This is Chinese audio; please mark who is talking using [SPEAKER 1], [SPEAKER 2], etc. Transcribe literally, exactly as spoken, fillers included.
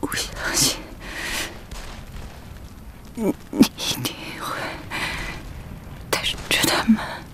[SPEAKER 1] 我相信你，你一定会带着他们